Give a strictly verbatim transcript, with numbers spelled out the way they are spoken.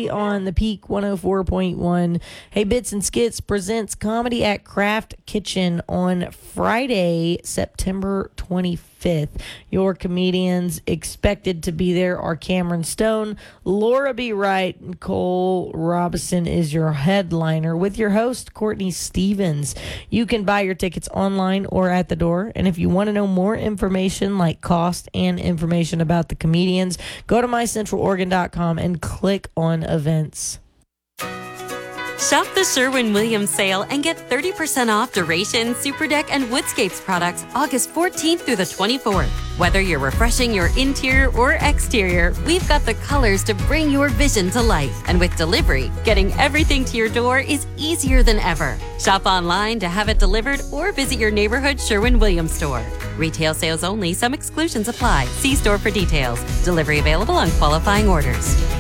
Friday on the Peak one oh four point one. Hey, Bits and Skits presents Comedy at Craft Kitchen on Friday, September twenty-fifth. Your comedians expected to be there are Cameron Stone, Laura B. Wright, and Cole Robinson is your headliner with your host, Courtney Stevens. You can buy your tickets online or at the door. And if you want to know more information like cost and information about the comedians, go to my central oregon dot com and click on events. Shop the Sherwin-Williams sale and get thirty percent off Duration, Superdeck, and Woodscapes products August fourteenth through the twenty-fourth. Whether you're refreshing your interior or exterior, we've got the colors to bring your vision to life. And with delivery, getting everything to your door is easier than ever. Shop online to have it delivered or visit your neighborhood Sherwin-Williams store. Retail sales only. Some exclusions apply. See store for details. Delivery available on qualifying orders.